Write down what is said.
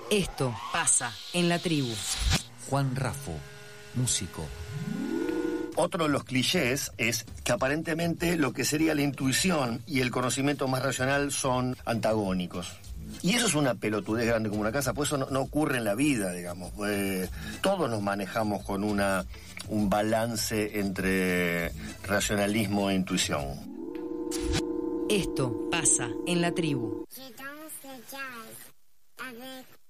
Esto pasa en la tribu. Juan Raffo, músico. Otro de los clichés es que aparentemente lo que sería la intuición y el conocimiento más racional son antagónicos. Y eso es una pelotudez grande como una casa, pues eso no ocurre en la vida, digamos. Todos nos manejamos con un balance entre racionalismo e intuición. Esto pasa en la tribu. Je danse le jazz avec